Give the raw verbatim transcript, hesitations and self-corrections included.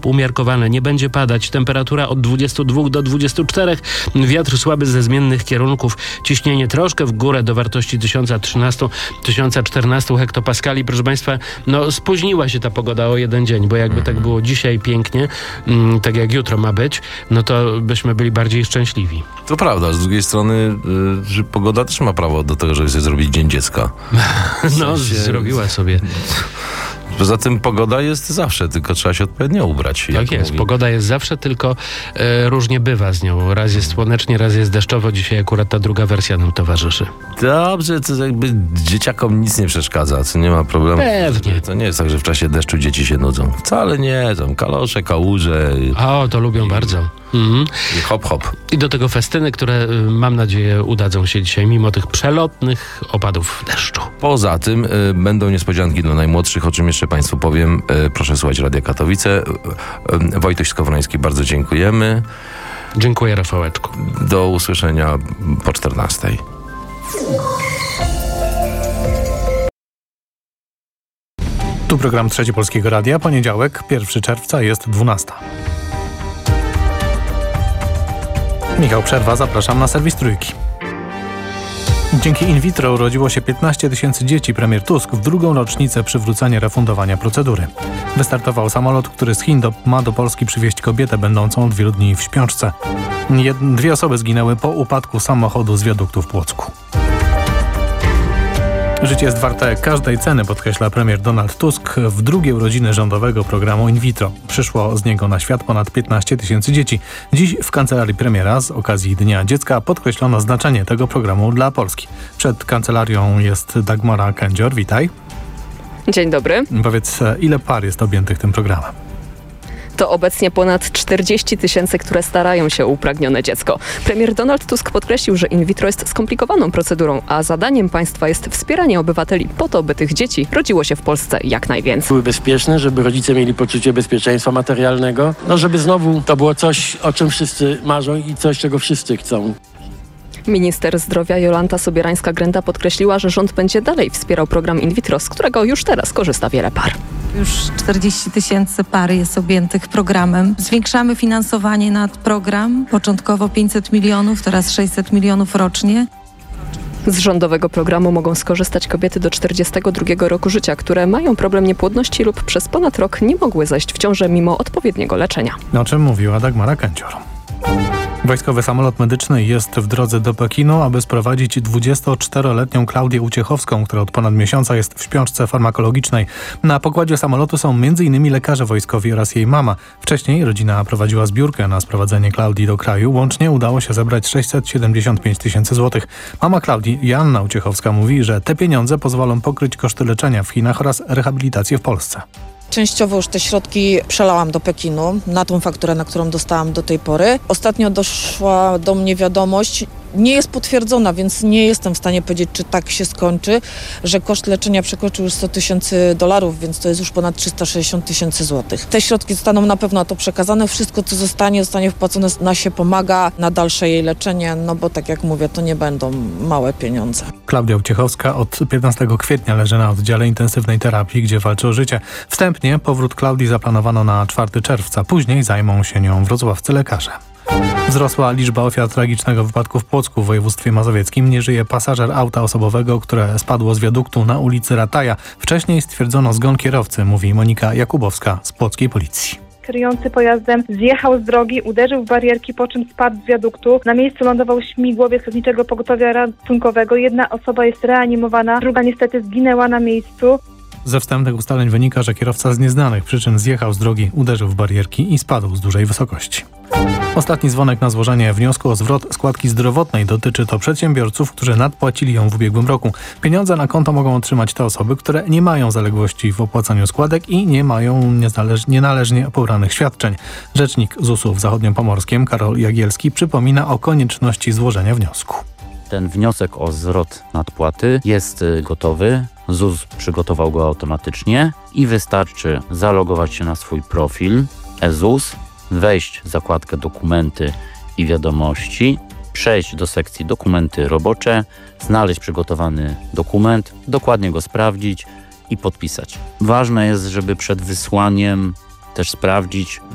lub umiarkowane, nie będzie padać. Temperatura od dwudziestu dwóch do dwudziestu czterech. Wiatr słaby ze zmiennych kierunków. Ciśnienie troszkę w górę do wartości tysiąc trzynaście do tysiąc czternaście hektopaskali. Proszę Państwa, no spóźniła się ta pogoda o jeden dzień, bo jakby tak było dzisiaj pięknie, mm, tak jak jutro ma być, no to byśmy byli bardziej szczęśliwi. To prawda, z drugiej strony y, że pogoda też ma prawo do tego, żeby sobie zrobić Dzień Dziecka. W No, sensie... zrobiła sobie. Poza tym pogoda jest zawsze, tylko trzeba się odpowiednio ubrać. Tak jest, mówi. pogoda jest zawsze, tylko e, różnie bywa z nią. Raz jest słonecznie, raz jest deszczowo. Dzisiaj akurat ta druga wersja nam towarzyszy. Dobrze, to jakby dzieciakom nic nie przeszkadza, co nie ma problemu. Pewnie. To nie jest tak, że w czasie deszczu dzieci się nudzą. Wcale nie, tam kalosze, kałuże. O, to lubią bardzo. Mhm. I hop, hop. I do tego festyny, które y, mam nadzieję udadzą się dzisiaj mimo tych przelotnych opadów deszczu. Poza tym y, będą niespodzianki dla najmłodszych, o czym jeszcze Państwu powiem. Y, proszę słuchać Radia Katowice. Y, y, Wojtuś Skowroński, bardzo dziękujemy. Dziękuję, Rafałeczku. Do usłyszenia po czternastej. Tu program Trzeci Polskiego Radia. Poniedziałek, pierwszego czerwca, jest dwunasta. Michał Przerwa, zapraszam na serwis Trójki. Dzięki in vitro urodziło się piętnaście tysięcy dzieci. Premier Tusk w drugą rocznicę przywrócenia refundowania procedury. Wystartował samolot, który z Chin do, ma do Polski przywieźć kobietę będącą od wielu dni w śpiączce. Jed, dwie osoby zginęły po upadku samochodu z wiaduktu w Płocku. Życie jest warte każdej ceny, podkreśla premier Donald Tusk w drugiej urodziny rządowego programu in vitro. Przyszło z niego na świat ponad piętnaście tysięcy dzieci. Dziś w kancelarii premiera z okazji Dnia Dziecka podkreślono znaczenie tego programu dla Polski. Przed kancelarią jest Dagmara Kędzior. Witaj. Dzień dobry. Powiedz, ile par jest objętych tym programem? To obecnie ponad czterdzieści tysięcy, które starają się o upragnione dziecko. Premier Donald Tusk podkreślił, że in vitro jest skomplikowaną procedurą, a zadaniem państwa jest wspieranie obywateli po to, by tych dzieci rodziło się w Polsce jak najwięcej. Były bezpieczne, żeby rodzice mieli poczucie bezpieczeństwa materialnego, no żeby znowu to było coś, o czym wszyscy marzą i coś, czego wszyscy chcą. Minister zdrowia Jolanta Sobierańska-Grenda podkreśliła, że rząd będzie dalej wspierał program in vitro, z którego już teraz korzysta wiele par. Już czterdzieści tysięcy par jest objętych programem. Zwiększamy finansowanie na program. Początkowo pięćset milionów, teraz sześćset milionów rocznie. Z rządowego programu mogą skorzystać kobiety do czterdziestego drugiego roku życia, które mają problem niepłodności lub przez ponad rok nie mogły zajść w ciążę mimo odpowiedniego leczenia. O czym mówiła Dagmara Kędzior. Wojskowy samolot medyczny jest w drodze do Pekinu, aby sprowadzić dwudziestoczteroletnią Klaudię Uciechowską, która od ponad miesiąca jest w śpiączce farmakologicznej. Na pokładzie samolotu są między innymi lekarze wojskowi oraz jej mama. Wcześniej rodzina prowadziła zbiórkę na sprowadzenie Klaudii do kraju. Łącznie udało się zebrać sześćset siedemdziesiąt pięć tysięcy złotych. Mama Klaudii, Joanna Uciechowska, mówi, że te pieniądze pozwolą pokryć koszty leczenia w Chinach oraz rehabilitację w Polsce. Częściowo już te środki przelałam do Pekinu, na tą fakturę, na którą dostałam do tej pory. Ostatnio doszła do mnie wiadomość, nie jest potwierdzona, więc nie jestem w stanie powiedzieć, czy tak się skończy, że koszt leczenia przekroczył już sto tysięcy dolarów, więc to jest już ponad trzysta sześćdziesiąt tysięcy złotych. Te środki zostaną na pewno na to przekazane. Wszystko, co zostanie, zostanie wpłacone, na się pomaga na dalsze jej leczenie, no bo tak jak mówię, to nie będą małe pieniądze. Klaudia Uciechowska od piętnastego kwietnia leży na oddziale intensywnej terapii, gdzie walczy o życie. Wstępnie powrót Klaudii zaplanowano na czwartego czerwca. Później zajmą się nią wrocławscy lekarze. Wzrosła liczba ofiar tragicznego wypadku w Płocku w województwie mazowieckim. Nie żyje pasażer auta osobowego, które spadło z wiaduktu na ulicy Rataja. Wcześniej stwierdzono zgon kierowcy, mówi Monika Jakubowska z płockiej policji. Kierujący pojazdem zjechał z drogi, uderzył w barierki, po czym spadł z wiaduktu. Na miejscu lądował śmigłowiec Lotniczego Pogotowia Ratunkowego. Jedna osoba jest reanimowana, druga niestety zginęła na miejscu. Ze wstępnych ustaleń wynika, że kierowca z nieznanych przyczyn zjechał z drogi, uderzył w barierki i spadł z dużej wysokości. Ostatni dzwonek na złożenie wniosku o zwrot składki zdrowotnej. Dotyczy to przedsiębiorców, którzy nadpłacili ją w ubiegłym roku. Pieniądze na konto mogą otrzymać te osoby, które nie mają zaległości w opłacaniu składek i nie mają niezależ- nienależnie pobranych świadczeń. Rzecznik Z U S u w Zachodniopomorskiem, Karol Jagielski, przypomina o konieczności złożenia wniosku. Ten wniosek o zwrot nadpłaty jest gotowy. Z U S przygotował go automatycznie i wystarczy zalogować się na swój profil e Z U S, wejść w zakładkę dokumenty i wiadomości, przejść do sekcji dokumenty robocze, znaleźć przygotowany dokument, dokładnie go sprawdzić i podpisać. Ważne jest, żeby przed wysłaniem też sprawdzić,